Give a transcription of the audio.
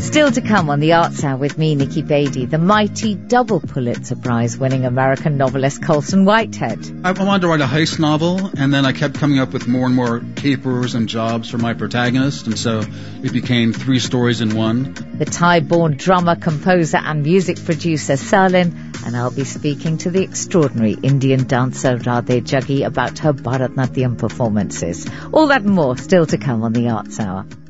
Still to come on the Arts Hour with me, Nikki Beatty, the mighty double Pulitzer Prize-winning American novelist Colson Whitehead. I wanted to write a heist novel, and then I kept coming up with more and more capers and jobs for my protagonist, and so it became 3 stories in one. The Thai-born drummer, composer and music producer Serlin, and I'll be speaking to the extraordinary Indian dancer Radhe Jaggi about her Bharatnatyam performances. All that and more still to come on the Arts Hour.